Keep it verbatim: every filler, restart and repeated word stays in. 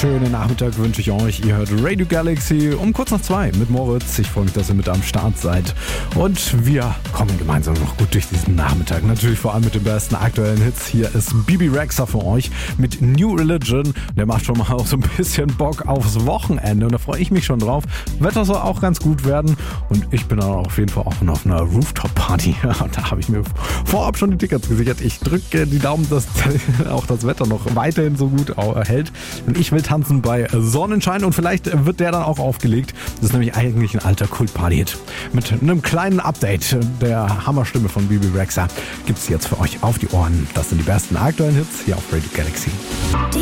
schönen Nachmittag wünsche ich euch. Ihr hört Radio Galaxy um kurz nach zwei mit Moritz. Ich freue mich, dass ihr mit am Start seid. Und wir kommen gemeinsam noch gut durch diesen Nachmittag. Natürlich vor allem mit den besten aktuellen Hits. Hier ist Bibi Rexha für euch mit New Religion. Der macht schon mal auch so ein bisschen Bock aufs Wochenende. Und da freue ich mich schon drauf. Wetter soll auch ganz gut werden. Und ich bin dann auf jeden Fall auch noch auf einer Rooftop-Party. Da habe ich mir vorab schon die Tickets gesichert. Ich drücke die Daumen, dass auch das Wetter noch weiterhin so gut hält. Und ich will tanzen bei Sonnenschein und vielleicht wird der dann auch aufgelegt. Das ist nämlich eigentlich ein alter Kult-Party-Hit. Mit einem kleinen Update der Hammerstimme von Bibi Rexha gibt es jetzt für euch auf die Ohren. Das sind die besten aktuellen Hits hier auf Radio Galaxy. Die